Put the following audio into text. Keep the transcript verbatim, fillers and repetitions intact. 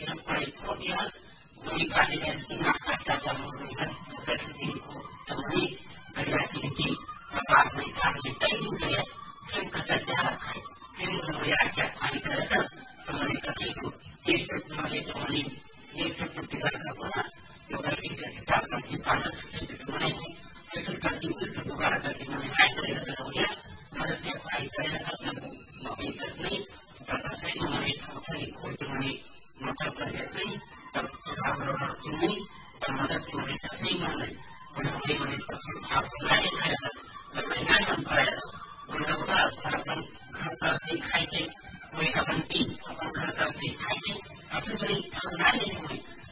yang paling kemudian menikah dengan tingkat kata dan memberikan berarti temui berarti di apa mereka kita ini dia yang kata jarak yang melihat hari kerja mereka itu itu mereka ini itu tidak apa yang berarti kita masih pada itu mereka itu tadi itu juga ada di mereka itu kemudian harusnya saya akan memberikan ini pada saya mereka untuk ini maka terjadi terhadap ini terhadap mereka sehingga kemudian mereka satu lain saya mereka yang saya mudah-mudahan akan kata dikaitkan mereka penting akan kata dikaitkan tapi mereka lain ini